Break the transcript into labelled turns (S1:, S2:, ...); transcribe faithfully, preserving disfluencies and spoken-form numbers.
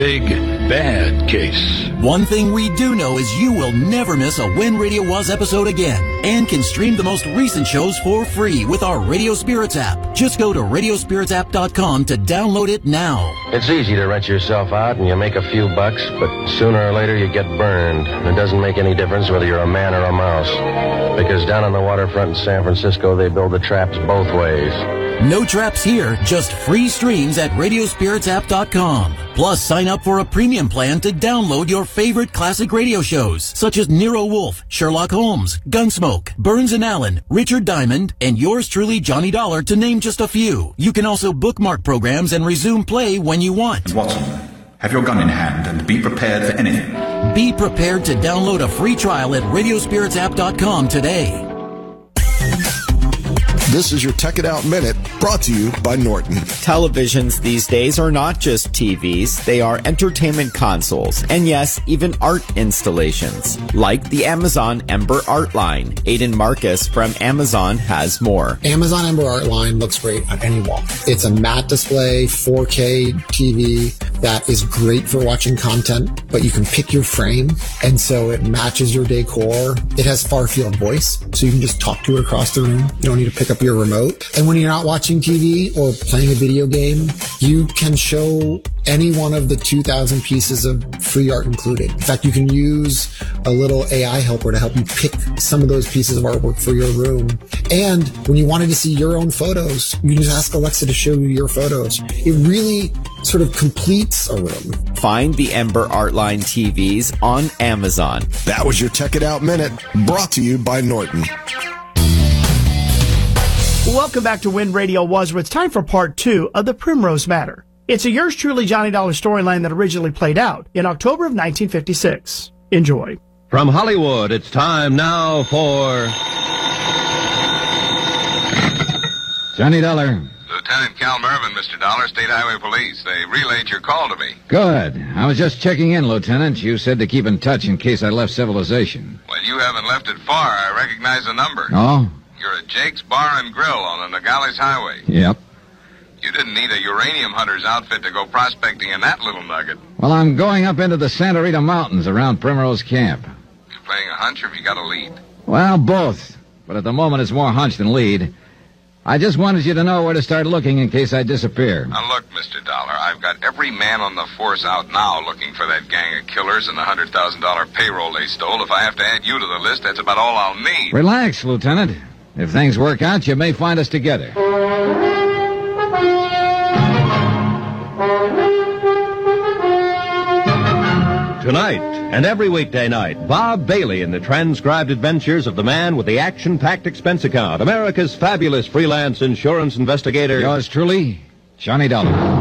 S1: Big Bad Case.
S2: One thing we do know is you will never miss a When Radio Was episode again, and can stream the most recent shows for free with our Radio Spirits app. Just go to radio spirits app dot com to download it now.
S3: It's easy to rent yourself out and you make a few bucks, but sooner or later you get burned. It doesn't make any difference whether you're a man or a mouse, because down on the waterfront in San Francisco they build the traps both ways.
S2: No traps here, just free streams at radio spirits app dot com. Plus, sign up for a premium plan to download your favorite classic radio shows, such as Nero Wolfe, Sherlock Holmes, Gunsmoke, Burns and Allen, Richard Diamond, and yours truly, Johnny Dollar, to name just a few. You can also bookmark programs and resume play when you want.
S4: Watson, have your gun in hand and be prepared for anything.
S2: Be prepared to download a free trial at radio spirits app dot com today.
S5: This is your Tech It Out Minute, brought to you by Norton.
S6: Televisions these days are not just T Vs, they are entertainment consoles, and yes, even art installations, like the Amazon Ember Art Line. Aiden Marcus from Amazon has more.
S7: Amazon Ember Art Line looks great on any wall. It's a matte display, four K T V that is great for watching content, but you can pick your frame, and so it matches your decor. It has far field voice, so you can just talk to it across the room. You don't need to pick up your remote. And when you're not watching T V or playing a video game, you can show any one of the two thousand pieces of free art included. In fact, you can use a little A I helper to help you pick some of those pieces of artwork for your room. And when you wanted to see your own photos, you can just ask Alexa to show you your photos. It really sort of completes a room.
S6: Find the Ember Art Line T Vs on Amazon.
S5: That was your Tech It Out Minute, brought to you by Norton.
S8: Welcome back to When Radio Was, where it's time for part two of The Primrose Matter. It's a yours truly Johnny Dollar storyline that originally played out in October of nineteen fifty-six. Enjoy.
S9: From Hollywood, it's time now for Johnny Dollar.
S10: Lieutenant Cal Mervin, Mister Dollar, State Highway Police. They relayed your call to me.
S9: Good. I was just checking in, Lieutenant. You said to keep in touch in case I left civilization.
S10: Well, you haven't left it far. I recognize the number.
S9: Oh?
S10: You're at Jake's Bar and Grill on the Nogales Highway.
S9: Yep.
S10: You didn't need a uranium hunter's outfit to go prospecting in that little nugget.
S9: Well, I'm going up into the Santa Rita Mountains around Primrose Camp.
S10: You playing a hunch or have you got a lead?
S9: Well, both. But at the moment, it's more hunch than lead. I just wanted you to know where to start looking in case I disappear.
S10: Now, look, Mister Dollar, I've got every man on the force out now looking for that gang of killers and the one hundred thousand dollars payroll they stole. If I have to add you to the list, that's about all I'll need.
S9: Relax, Lieutenant. If things work out, you may find us together.
S11: Tonight and every weekday night, Bob Bailey in the transcribed adventures of the man with the action-packed expense account, America's fabulous freelance insurance investigator.
S9: Yours truly, Johnny Dollar.